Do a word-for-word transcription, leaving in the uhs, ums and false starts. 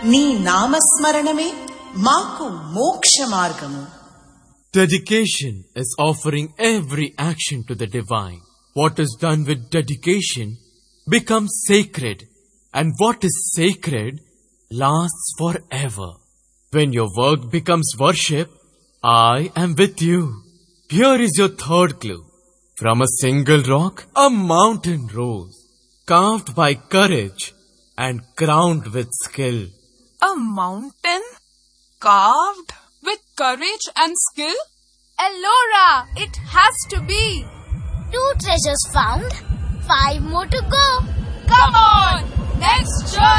నీ నామస్మరణమే మాకు మోక్ష మార్గము. Dedication is offering every action to the divine. What is done with dedication becomes sacred, and what is sacred lasts forever. When your work becomes worship, I am with you. Here is your third clue. From a single rock, a mountain rose, carved by courage and crowned with skill. A mountain carved with courage and skill? Ellora, it has to be. Two treasures found, five more to go. Come on, let's join.